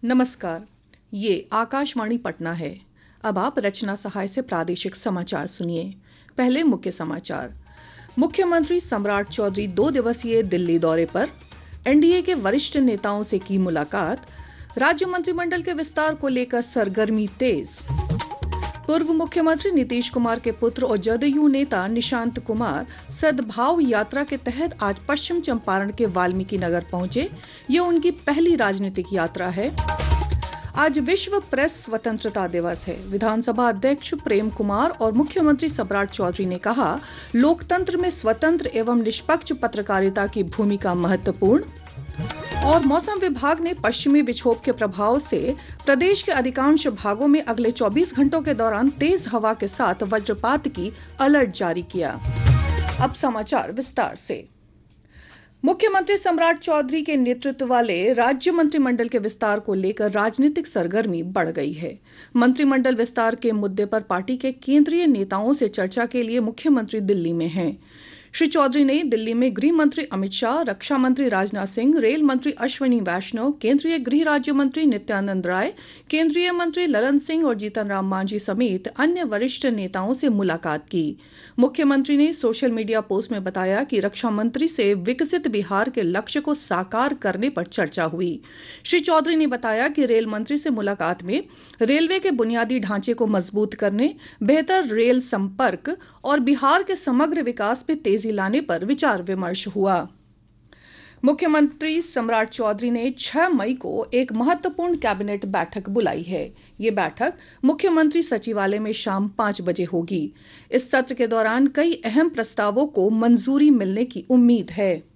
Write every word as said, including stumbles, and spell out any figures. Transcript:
नमस्कार। ये आकाशवाणी पटना है। अब आप रचना सहाय से प्रादेशिक समाचार सुनिए। पहले मुख्य समाचार। मुख्यमंत्री सम्राट चौधरी दो दिवसीय दिल्ली दौरे पर। एनडीए के वरिष्ठ नेताओं से की मुलाकात। राज्य मंत्रिमंडल के विस्तार को लेकर सरगर्मी तेज। पूर्व मुख्यमंत्री नीतीश कुमार के पुत्र और जदयू नेता निशांत कुमार सद्भाव यात्रा के तहत आज पश्चिम चंपारण के वाल्मीकि नगर पहुंचे। ये उनकी पहली राजनीतिक यात्रा है। आज विश्व प्रेस स्वतंत्रता दिवस है। विधानसभा अध्यक्ष प्रेम कुमार और मुख्यमंत्री सम्राट चौधरी ने कहा, लोकतंत्र में स्वतंत्र एवं निष्पक्ष पत्रकारिता की भूमिका महत्वपूर्ण। और मौसम विभाग ने पश्चिमी विक्षोभ के प्रभाव से प्रदेश के अधिकांश भागों में अगले चौबीस घंटों के दौरान तेज हवा के साथ वज्रपात की अलर्ट जारी किया। अब समाचार विस्तार से। मुख्यमंत्री सम्राट चौधरी के नेतृत्व वाले राज्य मंत्रिमंडल के विस्तार को लेकर राजनीतिक सरगर्मी बढ़ गई है। मंत्रिमंडल विस्तार के मुद्दे पर पार्टी के केंद्रीय नेताओं से चर्चा के लिए मुख्यमंत्री दिल्ली में हैं। श्री चौधरी ने दिल्ली में गृह मंत्री अमित शाह, रक्षा मंत्री राजनाथ सिंह, रेल मंत्री अश्विनी वैष्णव, केंद्रीय गृह राज्य मंत्री नित्यानंद राय, केंद्रीय मंत्री ललन सिंह और जीतन राम मांझी समेत अन्य वरिष्ठ नेताओं से मुलाकात की। मुख्यमंत्री ने सोशल मीडिया पोस्ट में बताया कि रक्षा मंत्री से विकसित बिहार के लक्ष्य को साकार करने पर चर्चा हुई। श्री चौधरी ने बताया कि रेल मंत्री से मुलाकात में रेलवे के बुनियादी ढांचे को मजबूत करने, बेहतर रेल संपर्क और बिहार के समग्र विकास में तेजी लाने पर विचार विमर्श हुआ। मुख्यमंत्री सम्राट चौधरी ने छह मई को एक महत्वपूर्ण कैबिनेट बैठक बुलाई है। ये बैठक मुख्यमंत्री सचिवालय में शाम पांच बजे होगी। इस सत्र के दौरान कई अहम प्रस्तावों को मंजूरी मिलने की उम्मीद है।